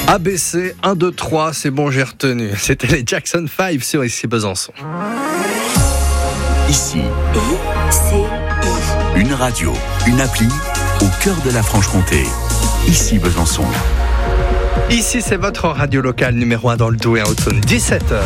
ABC 1, 2, 3, c'est bon, j'ai retenu. C'était les Jackson 5 sur Ici Besançon. Ici, une radio, une appli au cœur de la Franche-Comté. Ici Besançon. Ici, c'est votre radio locale numéro 1 dans le Doubs et en Haute-Saône, 17h.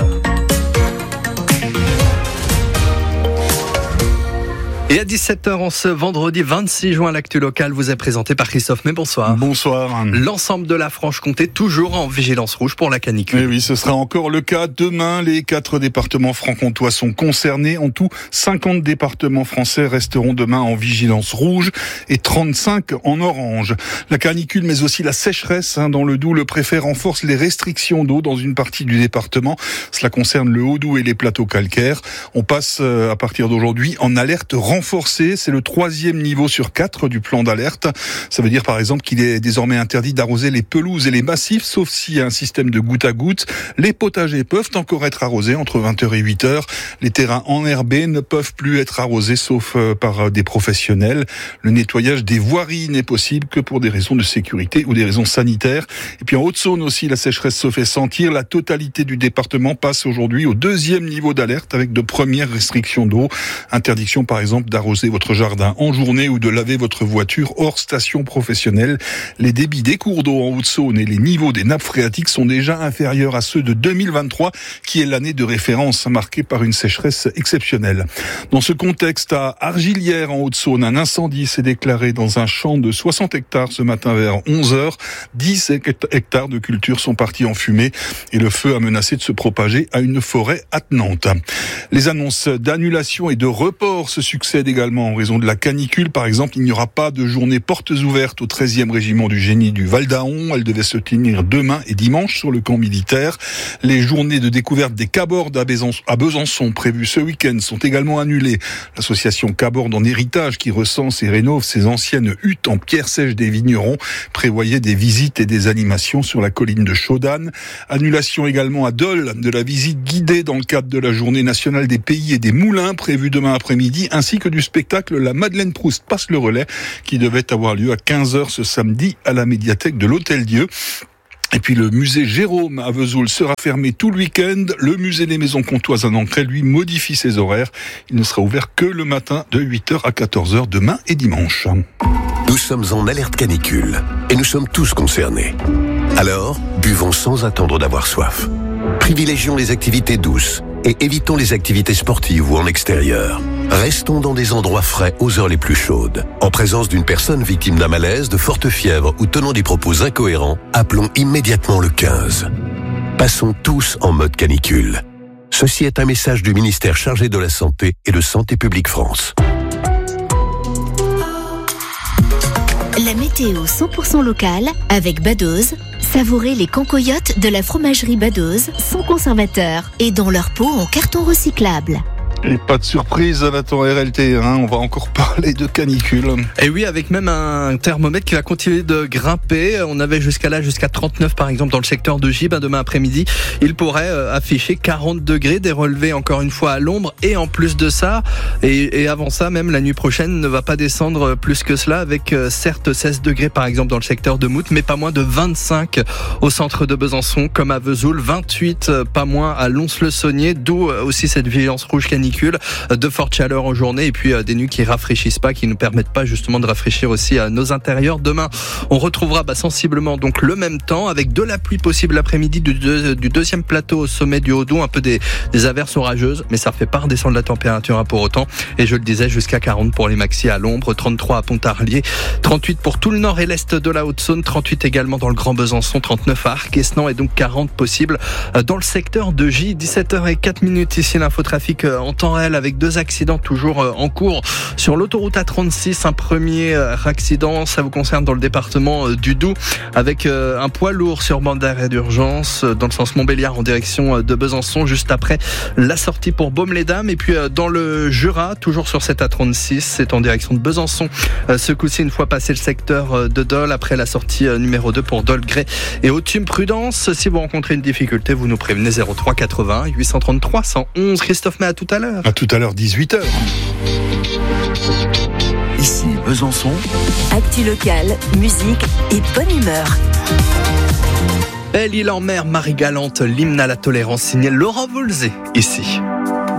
Et à 17h, en ce vendredi 26 juin, l'actu locale vous est présenté par Christophe. Mais bonsoir. Bonsoir. L'ensemble de la Franche-Comté, toujours en vigilance rouge pour la canicule. Et oui, ce sera encore le cas demain. Les 4 départements franc-comtois sont concernés. En tout, 50 départements français resteront demain en vigilance rouge et 35 en orange. La canicule, mais aussi la sécheresse dans le Doubs. Le préfet renforce les restrictions d'eau dans une partie du département. Cela concerne le Haut-Doubs et les plateaux calcaires. On passe à partir d'aujourd'hui en alerte renforcée. C'est le 3e niveau sur 4 du plan d'alerte. Ça veut dire par exemple qu'il est désormais interdit d'arroser les pelouses et les massifs, sauf s'il y a un système de goutte à goutte. Les potagers peuvent encore être arrosés entre 20h et 8h. Les terrains enherbés ne peuvent plus être arrosés, sauf par des professionnels. Le nettoyage des voiries n'est possible que pour des raisons de sécurité ou des raisons sanitaires. Et puis en Haute-Saône aussi, la sécheresse se fait sentir. La totalité du département passe aujourd'hui au 2e niveau d'alerte avec de premières restrictions d'eau. Interdiction par exemple d'arroser votre jardin en journée ou de laver votre voiture hors station professionnelle. Les débits des cours d'eau en Haute-Saône et les niveaux des nappes phréatiques sont déjà inférieurs à ceux de 2023, qui est l'année de référence marquée par une sécheresse exceptionnelle. Dans ce contexte, à Argilière en Haute-Saône, un incendie s'est déclaré dans un champ de 60 hectares ce matin vers 11h. 10 hectares de culture sont partis en fumée et le feu a menacé de se propager à une forêt attenante. Les annonces d'annulation et de report se succèdent également en raison de la canicule. Par exemple, il n'y aura pas de journée portes ouvertes au 13e régiment du génie du Val-d'Aon. Elle devait se tenir demain et dimanche sur le camp militaire. Les journées de découverte des Cabordes à Besançon prévues ce week-end sont également annulées. L'association Cabordes en héritage, qui recense et rénove ses anciennes huttes en pierre sèche des vignerons, prévoyait des visites et des animations sur la colline de Chaudanne. Annulation également à Dole de la visite guidée dans le cadre de la journée nationale des pays et des moulins prévue demain après-midi, ainsi que du spectacle La Madeleine Proust passe le relais, qui devait avoir lieu à 15h ce samedi à la médiathèque de l'Hôtel-Dieu. Et puis le musée Jérôme à Vesoul sera fermé tout le week-end. Le musée des Maisons Comtoises à Nancray, lui, modifie ses horaires. Il ne sera ouvert que le matin de 8h à 14h demain et dimanche. Nous sommes en alerte canicule et nous sommes tous concernés. Alors, buvons sans attendre d'avoir soif. Privilégions les activités douces et évitons les activités sportives ou en extérieur. Restons dans des endroits frais aux heures les plus chaudes. En présence d'une personne victime d'un malaise, de forte fièvre ou tenant des propos incohérents, appelons immédiatement le 15. Passons tous en mode canicule. Ceci est un message du ministère chargé de la Santé et de Santé publique France. La météo 100% locale avec Badoz. Savourez les cancoyotes de la fromagerie Badoz sans conservateur et dans leur pot en carton recyclable. Et pas de surprise à la temps RLT, on va encore parler de canicule. Et oui, avec même un thermomètre qui va continuer de grimper. On avait jusqu'à 39 par exemple dans le secteur de Gibes. Demain après-midi, il pourrait afficher 40 degrés, des relevés encore une fois à l'ombre. Et en plus de ça, et avant ça, même la nuit prochaine ne va pas descendre plus que cela, avec certes 16 degrés par exemple dans le secteur de Mout, mais pas moins de 25 au centre de Besançon comme à Vesoul, 28 pas moins à Lons-le-Saunier, d'où aussi cette vigilance rouge canicule. De forte chaleur en journée et puis des nuits qui rafraîchissent pas, qui nous permettent pas justement de rafraîchir aussi nos intérieurs. Demain, on retrouvera sensiblement donc le même temps avec de la pluie possible l'après-midi du 2e plateau au sommet du Haut-Doubs, un peu des averses orageuses, mais ça ne fait pas redescendre la température pour autant. Et je le disais, jusqu'à 40 pour les maxi à l'ombre, 33 à Pontarlier, 38 pour tout le nord et l'est de la Haute-Saône, 38 également dans le Grand Besançon, 39 à Arc-Esnan et donc 40 possible dans le secteur de J. 17h04 ici l'infotrafic en temps réel avec 2 accidents toujours en cours sur l'autoroute A36. Un premier accident, ça vous concerne dans le département du Doubs avec un poids lourd sur bande d'arrêt d'urgence dans le sens Montbéliard en direction de Besançon, juste après la sortie pour Baume-les-Dames. Et puis dans le Jura, toujours sur cette A36, c'est en direction de Besançon. Ce coup-ci, une fois passé le secteur de Dole, après la sortie numéro 2 pour Dole-Grès et Autun. Prudence, si vous rencontrez une difficulté, vous nous prévenez 03 80 833 111. Christophe, mais à tout à l'heure. À tout à l'heure, 18h. Ici Besançon. Actu locale, musique et bonne humeur. Et l'île en mer, Marie Galante, l'hymne à la tolérance signé Laurent Voulzé, ici.